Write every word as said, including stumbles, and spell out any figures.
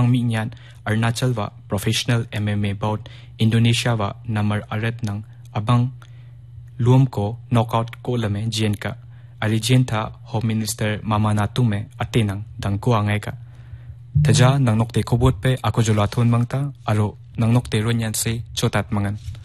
abang minyan Arunachal wa professional M M A bout Indonesia wa namar aret nang abang luom ko knockout ko lame jien ka ari jien tha Home Minister Mama Natume atenang dang ko angai ka taja nang nokte khobot pe ako jolathon mangta aro nang nokte ronyan se chotat mangan